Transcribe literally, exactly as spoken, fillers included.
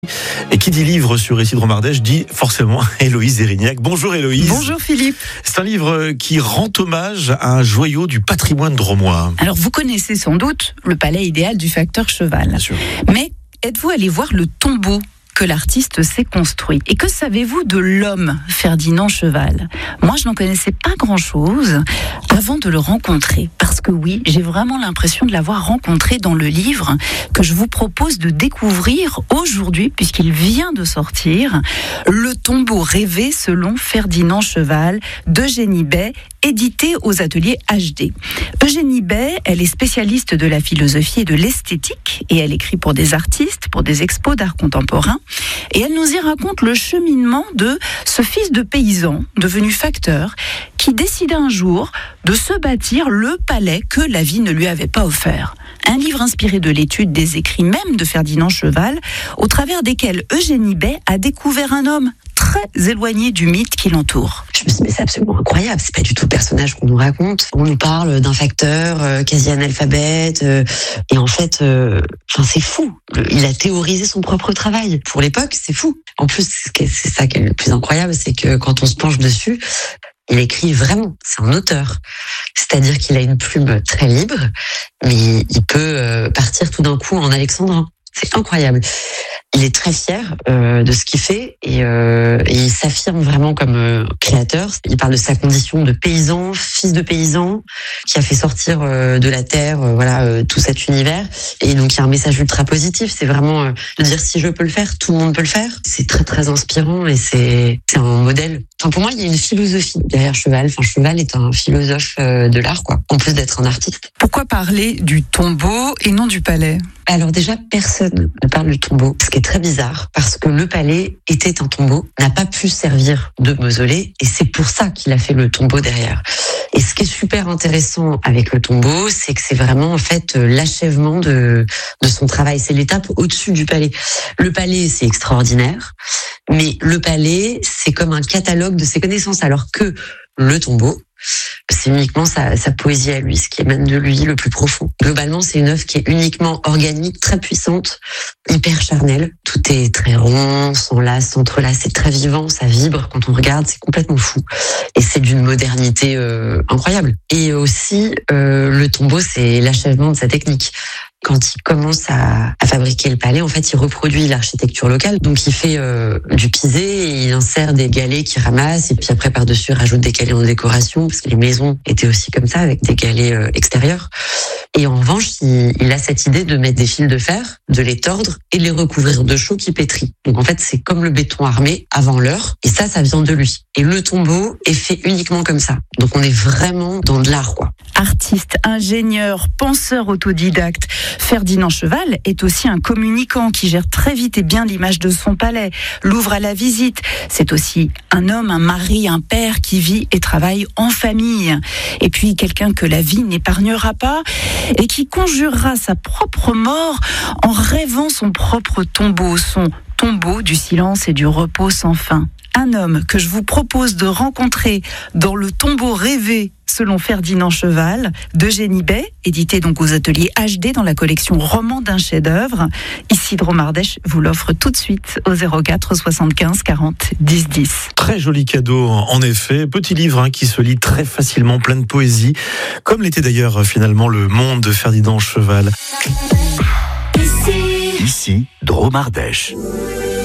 Et qui dit livre sur Isidre Mardèche dit forcément Héloïse Erignac. Bonjour Héloïse. Bonjour Philippe. C'est un livre qui rend hommage à un joyau du patrimoine drômois. Alors vous connaissez sans doute le palais idéal du facteur Cheval. Bien sûr. Mais êtes-vous allé voir le tombeau que l'artiste s'est construit? Et que savez-vous de l'homme Ferdinand Cheval? Moi, je n'en connaissais pas grand-chose avant de le rencontrer. Parce que oui, j'ai vraiment l'impression de l'avoir rencontré dans le livre que je vous propose de découvrir aujourd'hui, puisqu'il vient de sortir, Le tombeau rêvé selon Ferdinand Cheval d'Eugénie Bay, édité aux ateliers H D. Eugénie Bay, elle est spécialiste de la philosophie et de l'esthétique, et elle écrit pour des artistes, pour des expos d'art contemporain. Et elle nous y raconte le cheminement de ce fils de paysan, devenu facteur, qui décida un jour de se bâtir le palais que la vie ne lui avait pas offert. Un livre inspiré de l'étude des écrits même de Ferdinand Cheval, au travers desquels Eugénie Bay a découvert un homme très éloigné du mythe qui l'entoure. Je me suis dit, mais c'est absolument incroyable, c'est pas du tout le personnage qu'on nous raconte. On nous parle d'un facteur euh, quasi analphabète, euh, et en fait, euh, enfin, c'est fou. Il a théorisé son propre travail. Pour l'époque, c'est fou. En plus, c'est ça qui est le plus incroyable, c'est que quand on se penche dessus, il écrit vraiment, c'est un auteur. C'est-à-dire qu'il a une plume très libre, mais il peut euh, partir tout d'un coup en alexandrin. C'est incroyable. Il est très fier euh, de ce qu'il fait et, euh, et il s'affirme vraiment comme euh, créateur. Il parle de sa condition de paysan, fils de paysan, qui a fait sortir euh, de la terre, euh, voilà, euh, tout cet univers. Et donc il y a un message ultra positif. C'est vraiment euh, de dire si je peux le faire, tout le monde peut le faire. C'est très très inspirant et c'est c'est un modèle. Enfin, pour moi, il y a une philosophie derrière Cheval. Enfin, Cheval est un philosophe euh, de l'art, quoi, en plus d'être un artiste. Pourquoi parler du tombeau et non du palais? Alors déjà, personne ne parle du tombeau, ce qui est très bizarre, parce que le palais était un tombeau, n'a pas pu servir de mausolée, et c'est pour ça qu'il a fait le tombeau derrière. Et ce qui est super intéressant avec le tombeau, c'est que c'est vraiment en fait l'achèvement de, de son travail. C'est l'étape au-dessus du palais. Le palais, c'est extraordinaire, mais le palais, c'est comme un catalogue de ses connaissances, alors que le tombeau, c'est uniquement sa, sa poésie à lui, ce qui émane de lui le plus profond. Globalement, c'est une œuvre qui est uniquement organique, très puissante, hyper charnelle. Tout est très rond, s'enlace, s'entrelace, c'est très vivant, ça vibre. Quand on regarde, c'est complètement fou. Et c'est d'une modernité euh, incroyable. Et aussi, euh, le tombeau, c'est l'achèvement de sa technique. Quand il commence à, à fabriquer le palais, en fait, il reproduit l'architecture locale. Donc, il fait euh, du pisé, et il insère des galets qu'il ramasse, et puis après, par-dessus, il rajoute des galets en décoration, parce que les maisons étaient aussi comme ça, avec des galets euh, extérieurs. Et en revanche, il, il a cette idée de mettre des fils de fer, de les tordre et de les recouvrir de chaux qui pétrissent. Donc, en fait, c'est comme le béton armé avant l'heure, et ça, ça vient de lui. Et le tombeau est fait uniquement comme ça. Donc, on est vraiment dans de l'art, quoi. Artiste, ingénieur, penseur autodidacte, Ferdinand Cheval est aussi un communicant qui gère très vite et bien l'image de son palais, l'ouvre à la visite. C'est aussi un homme, un mari, un père qui vit et travaille en famille. Et puis quelqu'un que la vie n'épargnera pas et qui conjurera sa propre mort en rêvant son propre tombeau, son tombeau du silence et du repos sans fin. Un homme que je vous propose de rencontrer dans Le tombeau rêvé selon Ferdinand Cheval d'Eugénie Bay, édité donc aux ateliers H D dans la collection Roman d'un chef-d'œuvre. Isidre Mardèche vous l'offre tout de suite au zéro quatre soixante-quinze quarante dix dix. Très joli cadeau en effet. Petit livre hein, qui se lit très facilement, plein de poésie, comme l'était d'ailleurs finalement le monde de Ferdinand Cheval. Ici, Drôme Ardèche.